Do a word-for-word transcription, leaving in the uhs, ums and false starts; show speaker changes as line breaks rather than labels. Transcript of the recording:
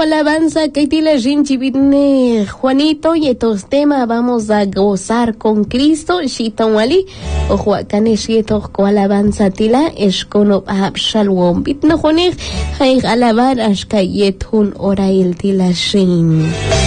alabanza que tila rinchibitne Juanito y estos temas vamos a gozar con Cristo shiton wali o juacane shito ko alabanza tila es kono abshalom bitna jonig hay alabar ashkayet hun orail tila shin